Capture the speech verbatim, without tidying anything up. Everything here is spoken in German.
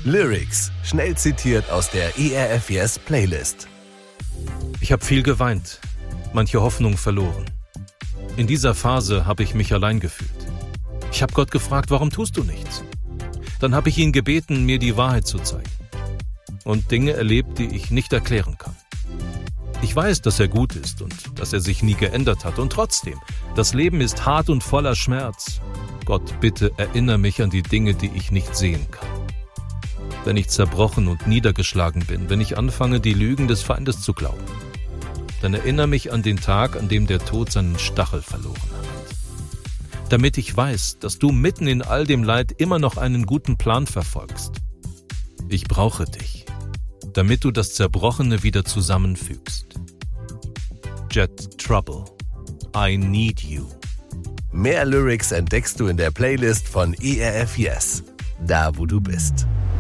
Lyrics, schnell zitiert aus der E R F Yes Playlist. Ich habe viel geweint, manche Hoffnung verloren. In dieser Phase habe ich mich allein gefühlt. Ich habe Gott gefragt, warum tust du nichts? Dann habe ich ihn gebeten, mir die Wahrheit zu zeigen. Und Dinge erlebt, die ich nicht erklären kann. Ich weiß, dass er gut ist und dass er sich nie geändert hat. Und trotzdem, das Leben ist hart und voller Schmerz. Gott, bitte erinnere mich an die Dinge, die ich nicht sehen kann. Wenn ich zerbrochen und niedergeschlagen bin, wenn ich anfange, die Lügen des Feindes zu glauben, dann erinnere mich an den Tag, an dem der Tod seinen Stachel verloren hat. Damit ich weiß, dass du mitten in all dem Leid immer noch einen guten Plan verfolgst. Ich brauche dich, damit du das Zerbrochene wieder zusammenfügst. Jet Trouble, I need you. Mehr Lyrics entdeckst du in der Playlist von E R F Yes, da wo du bist.